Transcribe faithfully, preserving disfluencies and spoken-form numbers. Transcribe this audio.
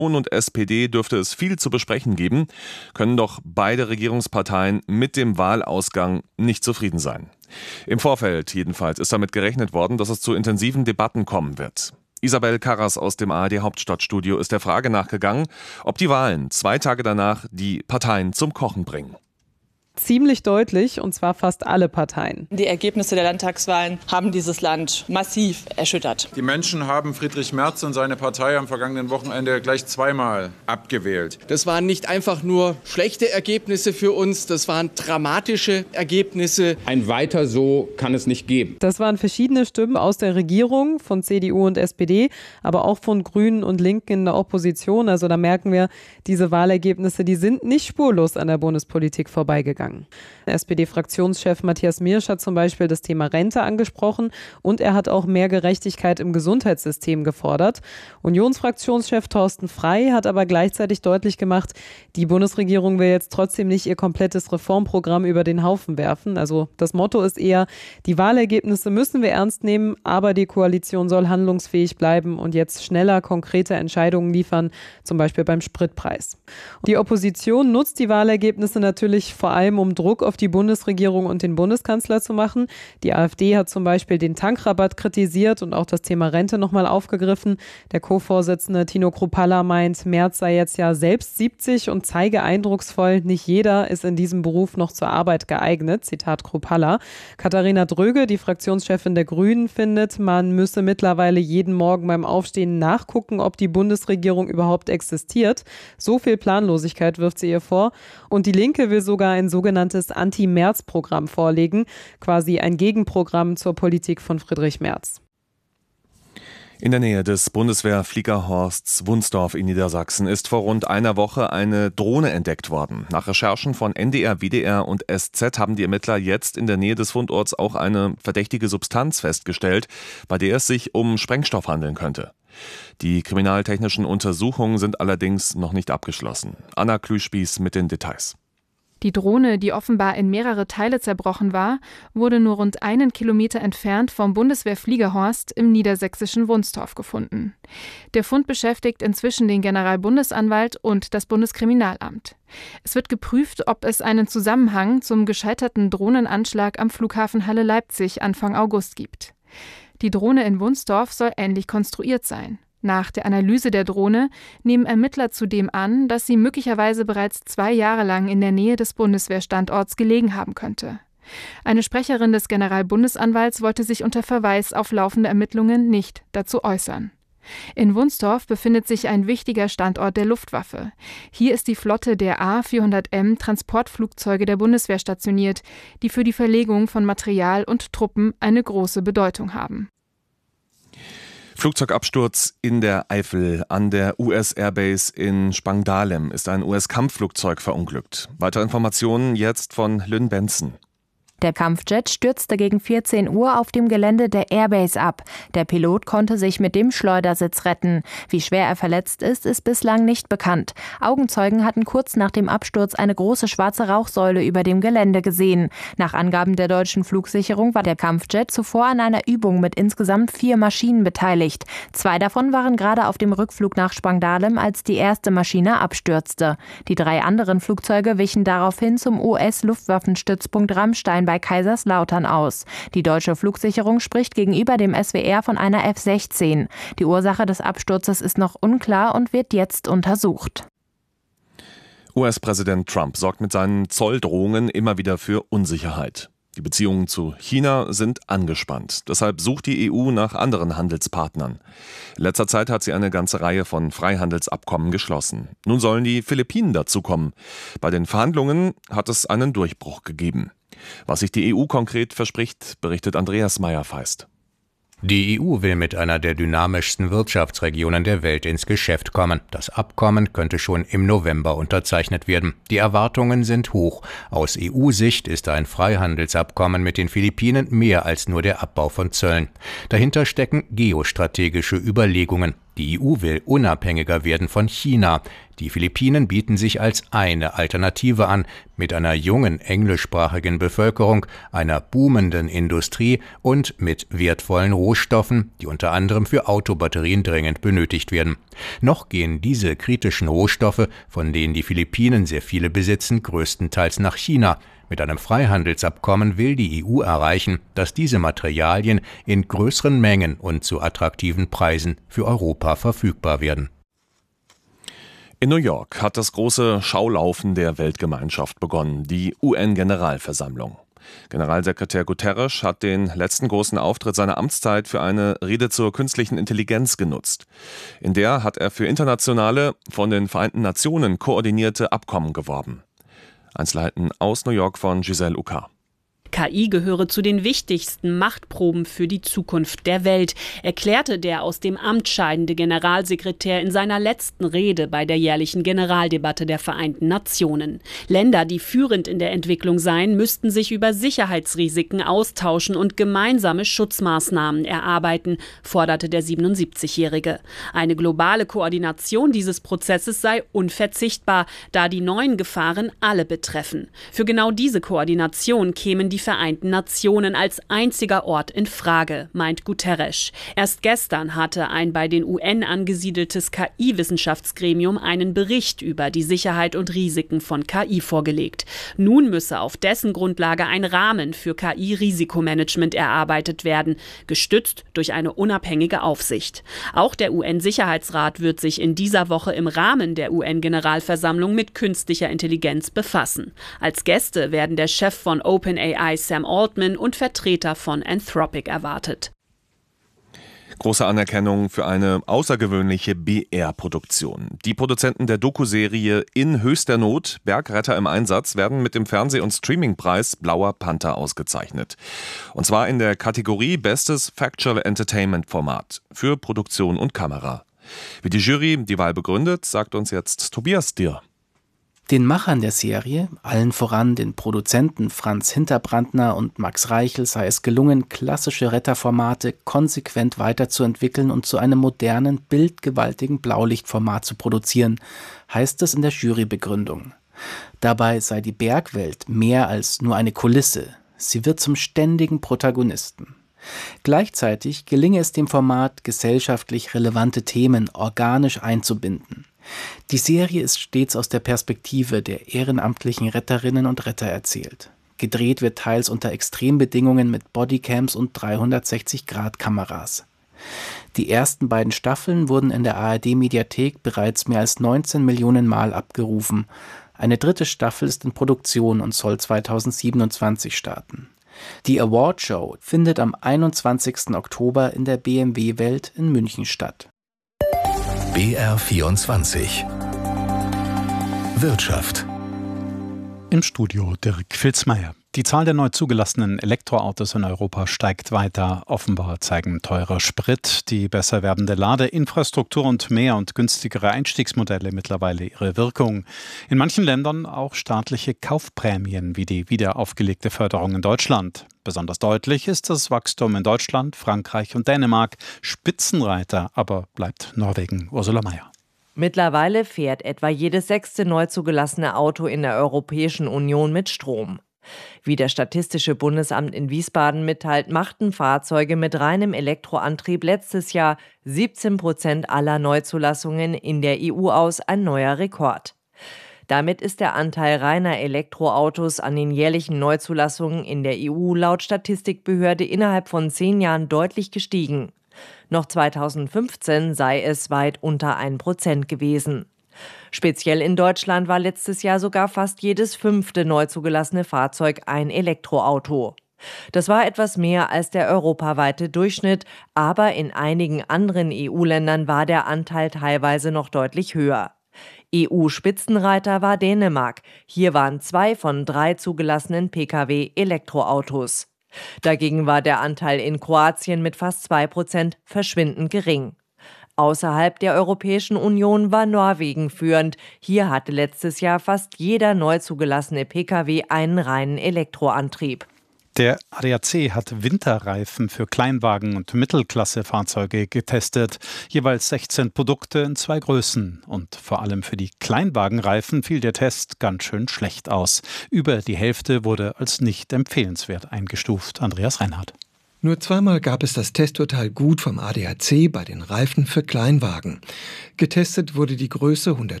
und S P D dürfte es viel zu besprechen geben, können doch beide Regierungsparteien mit dem Wahlausgang nicht zufrieden sein. Im Vorfeld jedenfalls ist damit gerechnet worden, dass es zu intensiven Debatten kommen wird. Isabel Karras aus dem A R D-Hauptstadtstudio ist der Frage nachgegangen, ob die Wahlen zwei Tage danach die Parteien zum Kochen bringen. Ziemlich deutlich, und zwar fast alle Parteien. Die Ergebnisse der Landtagswahlen haben dieses Land massiv erschüttert. Die Menschen haben Friedrich Merz und seine Partei am vergangenen Wochenende gleich zweimal abgewählt. Das waren nicht einfach nur schlechte Ergebnisse für uns, das waren dramatische Ergebnisse. Ein Weiter so kann es nicht geben. Das waren verschiedene Stimmen aus der Regierung, von C D U und S P D, aber auch von Grünen und Linken in der Opposition. Also da merken wir, diese Wahlergebnisse, die sind nicht spurlos an der Bundespolitik vorbeigegangen. S P D-Fraktionschef Matthias Miersch hat zum Beispiel das Thema Rente angesprochen und er hat auch mehr Gerechtigkeit im Gesundheitssystem gefordert. Unionsfraktionschef Thorsten Frey hat aber gleichzeitig deutlich gemacht, die Bundesregierung will jetzt trotzdem nicht ihr komplettes Reformprogramm über den Haufen werfen. Also das Motto ist eher, die Wahlergebnisse müssen wir ernst nehmen, aber die Koalition soll handlungsfähig bleiben und jetzt schneller konkrete Entscheidungen liefern, zum Beispiel beim Spritpreis. Die Opposition nutzt die Wahlergebnisse natürlich vor allem, um Druck auf die Bundesregierung und den Bundeskanzler zu machen. Die AfD hat zum Beispiel den Tankrabatt kritisiert und auch das Thema Rente nochmal aufgegriffen. Der Co-Vorsitzende Tino Kruppalla meint, Merz sei jetzt ja selbst siebzig und zeige eindrucksvoll, nicht jeder ist in diesem Beruf noch zur Arbeit geeignet. Zitat Kruppalla. Katharina Dröge, die Fraktionschefin der Grünen, findet, man müsse mittlerweile jeden Morgen beim Aufstehen nachgucken, ob die Bundesregierung überhaupt existiert. So viel Planlosigkeit wirft sie ihr vor. Und die Linke will sogar ein sogenanntes Anti-Merz-Programm vorlegen, quasi ein Gegenprogramm zur Politik von Friedrich Merz. In der Nähe des Bundeswehrfliegerhorsts Wunsdorf in Niedersachsen ist vor rund einer Woche eine Drohne entdeckt worden. Nach Recherchen von N D R, W D R und S Z haben die Ermittler jetzt in der Nähe des Fundorts auch eine verdächtige Substanz festgestellt, bei der es sich um Sprengstoff handeln könnte. Die kriminaltechnischen Untersuchungen sind allerdings noch nicht abgeschlossen. Anna Klüspieß mit den Details. Die Drohne, die offenbar in mehrere Teile zerbrochen war, wurde nur rund einen Kilometer entfernt vom Bundeswehrfliegerhorst im niedersächsischen Wunstorf gefunden. Der Fund beschäftigt inzwischen den Generalbundesanwalt und das Bundeskriminalamt. Es wird geprüft, ob es einen Zusammenhang zum gescheiterten Drohnenanschlag am Flughafen Halle-Leipzig Anfang August gibt. Die Drohne in Wunstorf soll ähnlich konstruiert sein. Nach der Analyse der Drohne nehmen Ermittler zudem an, dass sie möglicherweise bereits zwei Jahre lang in der Nähe des Bundeswehrstandorts gelegen haben könnte. Eine Sprecherin des Generalbundesanwalts wollte sich unter Verweis auf laufende Ermittlungen nicht dazu äußern. In Wunstorf befindet sich ein wichtiger Standort der Luftwaffe. Hier ist die Flotte der A vierhundert M Transportflugzeuge der Bundeswehr stationiert, die für die Verlegung von Material und Truppen eine große Bedeutung haben. Flugzeugabsturz in der Eifel. An der U S-Airbase in Spangdahlem ist ein U S-Kampfflugzeug verunglückt. Weitere Informationen jetzt von Lynn Benson. Der Kampfjet stürzte gegen vierzehn Uhr auf dem Gelände der Airbase ab. Der Pilot konnte sich mit dem Schleudersitz retten. Wie schwer er verletzt ist, ist bislang nicht bekannt. Augenzeugen hatten kurz nach dem Absturz eine große schwarze Rauchsäule über dem Gelände gesehen. Nach Angaben der deutschen Flugsicherung war der Kampfjet zuvor an einer Übung mit insgesamt vier Maschinen beteiligt. Zwei davon waren gerade auf dem Rückflug nach Spangdahlem, als die erste Maschine abstürzte. Die drei anderen Flugzeuge wichen daraufhin zum U S-Luftwaffenstützpunkt Ramstein bei Kaiserslautern aus. Die deutsche Flugsicherung spricht gegenüber dem S W R von einer F sechzehn. Die Ursache des Absturzes ist noch unklar und wird jetzt untersucht. U S-Präsident Trump sorgt mit seinen Zolldrohungen immer wieder für Unsicherheit. Die Beziehungen zu China sind angespannt. Deshalb sucht die E U nach anderen Handelspartnern. In letzter Zeit hat sie eine ganze Reihe von Freihandelsabkommen geschlossen. Nun sollen die Philippinen dazukommen. Bei den Verhandlungen hat es einen Durchbruch gegeben. Was sich die E U konkret verspricht, berichtet Andreas Meyer-Feist. Die E U will mit einer der dynamischsten Wirtschaftsregionen der Welt ins Geschäft kommen. Das Abkommen könnte schon im November unterzeichnet werden. Die Erwartungen sind hoch. Aus E U-Sicht ist ein Freihandelsabkommen mit den Philippinen mehr als nur der Abbau von Zöllen. Dahinter stecken geostrategische Überlegungen. Die E U will unabhängiger werden von China. Die Philippinen bieten sich als eine Alternative an. mit einer jungen englischsprachigen Bevölkerung, einer boomenden Industrie und mit wertvollen Rohstoffen, die unter anderem für Autobatterien dringend benötigt werden. Noch gehen diese kritischen Rohstoffe, von denen die Philippinen sehr viele besitzen, größtenteils nach China. Mit einem Freihandelsabkommen will die E U erreichen, dass diese Materialien in größeren Mengen und zu attraktiven Preisen für Europa verfügbar werden. In New York hat das große Schaulaufen der Weltgemeinschaft begonnen, die U N-Generalversammlung. Generalsekretär Guterres hat den letzten großen Auftritt seiner Amtszeit für eine Rede zur künstlichen Intelligenz genutzt. In der hat er für internationale, von den Vereinten Nationen koordinierte Abkommen geworben. Einzelheiten aus New York von Giselle Uka. K I gehöre zu den wichtigsten Machtproben für die Zukunft der Welt, erklärte der aus dem Amt scheidende Generalsekretär in seiner letzten Rede bei der jährlichen Generaldebatte der Vereinten Nationen. Länder, die führend in der Entwicklung seien, müssten sich über Sicherheitsrisiken austauschen und gemeinsame Schutzmaßnahmen erarbeiten, forderte der siebenundsiebzigjährige. Eine globale Koordination dieses Prozesses sei unverzichtbar, da die neuen Gefahren alle betreffen. Für genau diese Koordination kämen die Vereinten Nationen als einziger Ort in Frage, meint Guterres. Erst gestern hatte ein bei den U N angesiedeltes K I-Wissenschaftsgremium einen Bericht über die Sicherheit und Risiken von K I vorgelegt. Nun müsse auf dessen Grundlage ein Rahmen für K I-Risikomanagement erarbeitet werden, gestützt durch eine unabhängige Aufsicht. Auch der U N-Sicherheitsrat wird sich in dieser Woche im Rahmen der U N-Generalversammlung mit künstlicher Intelligenz befassen. Als Gäste werden der Chef von OpenAI Sam Altman und Vertreter von Anthropic erwartet. Große Anerkennung für eine außergewöhnliche B R-Produktion. Die Produzenten der Doku-Serie In höchster Not, Bergretter im Einsatz, werden mit dem Fernseh- und Streamingpreis Blauer Panther ausgezeichnet. Und zwar in der Kategorie Bestes Factual Entertainment Format für Produktion und Kamera. Wie die Jury die Wahl begründet, sagt uns jetzt Tobias Dirr. Den Machern der Serie, allen voran den Produzenten Franz Hinterbrandner und Max Reichel, sei es gelungen, klassische Retterformate konsequent weiterzuentwickeln und zu einem modernen, bildgewaltigen Blaulichtformat zu produzieren, heißt es in der Jurybegründung. Dabei sei die Bergwelt mehr als nur eine Kulisse, sie wird zum ständigen Protagonisten. Gleichzeitig gelinge es dem Format, gesellschaftlich relevante Themen organisch einzubinden. Die Serie ist stets aus der Perspektive der ehrenamtlichen Retterinnen und Retter erzählt. Gedreht wird teils unter Extrembedingungen mit Bodycams und dreihundertsechzig Grad Kameras. Die ersten beiden Staffeln wurden in der A R D-Mediathek bereits mehr als neunzehn Millionen Mal abgerufen. Eine dritte Staffel ist in Produktion und soll zweitausendsiebenundzwanzig starten. Die Awardshow findet am einundzwanzigsten Oktober in der B M W-Welt in München statt. B R vierundzwanzig Wirtschaft. Im Studio Dirk Filzmeier. Die Zahl der neu zugelassenen Elektroautos in Europa steigt weiter. Offenbar zeigen teurer Sprit, die besser werdende Ladeinfrastruktur und mehr und günstigere Einstiegsmodelle mittlerweile ihre Wirkung. In manchen Ländern auch staatliche Kaufprämien wie die wiederaufgelegte Förderung in Deutschland. Besonders deutlich ist das Wachstum in Deutschland, Frankreich und Dänemark. Spitzenreiter aber bleibt Norwegen. Ursula Mayer. Mittlerweile fährt etwa jedes sechste neu zugelassene Auto in der Europäischen Union mit Strom. Wie das Statistische Bundesamt in Wiesbaden mitteilt, machten Fahrzeuge mit reinem Elektroantrieb letztes Jahr siebzehn Prozent aller Neuzulassungen in der E U aus, ein neuer Rekord. Damit ist der Anteil reiner Elektroautos an den jährlichen Neuzulassungen in der E U laut Statistikbehörde innerhalb von zehn Jahren deutlich gestiegen. Noch zweitausendfünfzehn sei es weit unter ein Prozent gewesen. Speziell in Deutschland war letztes Jahr sogar fast jedes fünfte neu zugelassene Fahrzeug ein Elektroauto. Das war etwas mehr als der europaweite Durchschnitt, aber in einigen anderen E U-Ländern war der Anteil teilweise noch deutlich höher. E U-Spitzenreiter war Dänemark. Hier waren zwei von drei zugelassenen Pkw Elektroautos. Dagegen war der Anteil in Kroatien mit fast zwei Prozent verschwindend gering. Außerhalb der Europäischen Union war Norwegen führend. Hier hatte letztes Jahr fast jeder neu zugelassene Pkw einen reinen Elektroantrieb. Der A D A C hat Winterreifen für Kleinwagen und Mittelklassefahrzeuge getestet. Jeweils sechzehn Produkte in zwei Größen. Und vor allem für die Kleinwagenreifen fiel der Test ganz schön schlecht aus. Über die Hälfte wurde als nicht empfehlenswert eingestuft. Andreas Reinhardt. Nur zweimal gab es das Testurteil gut vom A D A C bei den Reifen für Kleinwagen. Getestet wurde die Größe